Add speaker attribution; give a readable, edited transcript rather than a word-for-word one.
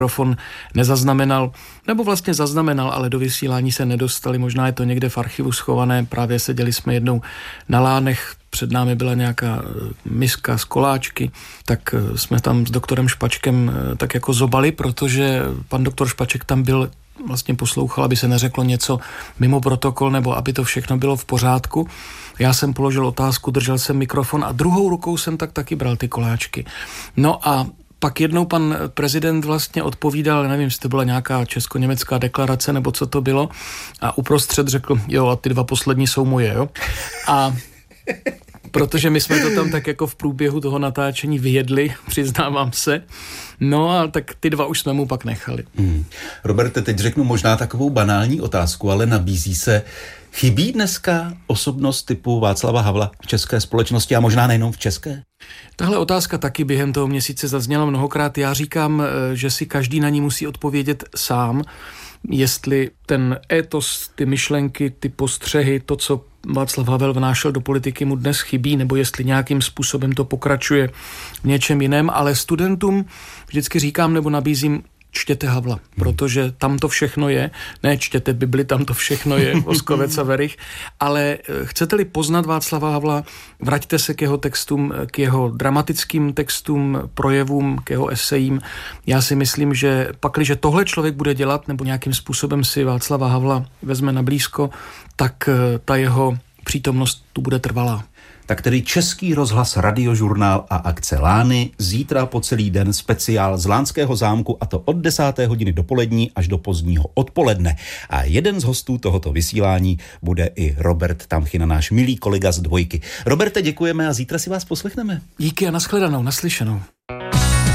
Speaker 1: mikrofon nezaznamenal, nebo vlastně zaznamenal, ale do vysílání se nedostali. Možná je to někde v archivu schované. Právě seděli jsme jednou na lánech, před námi byla nějaká miska z koláčky, tak jsme tam s doktorem Špačkem tak jako zobali, protože pan doktor Špaček tam byl, vlastně poslouchal, aby se neřeklo něco mimo protokol, nebo aby to všechno bylo v pořádku. Já jsem položil otázku, držel jsem mikrofon a druhou rukou jsem taky bral ty koláčky. No a pak jednou pan prezident vlastně odpovídal, nevím, jestli to byla nějaká česko-německá deklarace, nebo co to bylo, a uprostřed řekl, jo, a ty 2 poslední jsou moje, jo. A protože my jsme to tam tak jako v průběhu toho natáčení vyjedli, přiznávám se, no a tak ty 2 už jsme mu pak nechali.
Speaker 2: Roberte, teď řeknu možná takovou banální otázku, ale nabízí se. Chybí dneska osobnost typu Václava Havla v české společnosti a možná nejenom v české?
Speaker 1: Tahle otázka taky během toho měsíce zazněla mnohokrát. Já říkám, že si každý na ní musí odpovědět sám, jestli ten étos, ty myšlenky, ty postřehy, to, co Václav Havel vnášel do politiky, mu dnes chybí, nebo jestli nějakým způsobem to pokračuje v něčem jiném, ale studentům vždycky říkám nebo nabízím, čtěte Havla, protože tam to všechno je. Ne, čtěte Bibli, tam to všechno je, Voskovec a Werich, ale chcete-li poznat Václava Havla, vraťte se k jeho textům, k jeho dramatickým textům, projevům, k jeho esejím. Já si myslím, že pakliže tohle člověk bude dělat, nebo nějakým způsobem si Václava Havla vezme na blízko, tak ta jeho přítomnost tu bude trvalá.
Speaker 2: Tak tedy Český rozhlas, Radiožurnál a akce Lány. Zítra po celý den speciál z Lánského zámku, a to od 10. hodiny dopolední až do pozdního odpoledne. A jeden z hostů tohoto vysílání bude i Robert Tamchina, náš milý kolega z Dvojky. Roberte, děkujeme a zítra si vás poslechneme.
Speaker 1: Díky a nashledanou, naslyšenou.